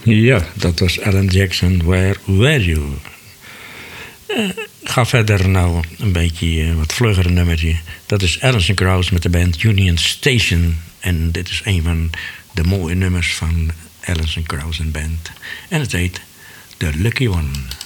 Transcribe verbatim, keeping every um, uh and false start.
Ja, dat was Alan Jackson, Where Were You? Uh, ik ga verder nou een beetje uh, wat vlugger nummertje. Dat is Alison Krauss met de band Union Station. En dit is een van de mooie nummers van Alison Krauss en band. En het heet The Lucky One.